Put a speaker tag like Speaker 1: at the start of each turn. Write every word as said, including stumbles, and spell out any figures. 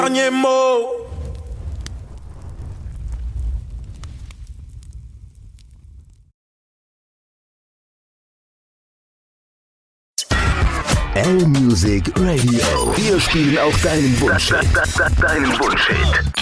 Speaker 1: dernier mot.
Speaker 2: L-Music Radio. Wir spielen auch deinen Wunsch.
Speaker 3: Deinen Wunschhit.